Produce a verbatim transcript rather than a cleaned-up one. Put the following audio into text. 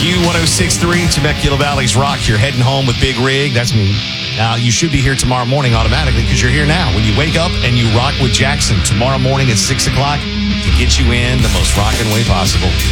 Q one oh six point three, Temecula Valley's Rock. You're heading home with Big Rig. That's me. Now, you should be here tomorrow morning automatically because you're here now. When you wake up and you rock with Jackson tomorrow morning at six o'clock to get you in the most rockin' way possible.